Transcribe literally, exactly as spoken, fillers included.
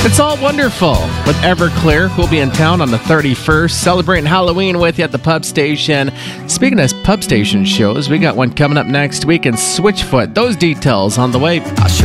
It's all wonderful with Everclear, who'll be in town on the thirty-first, celebrating Halloween with you at the Pub Station. Speaking of Pub Station shows, we got one coming up next week in Switchfoot. Those details on the way. I'll show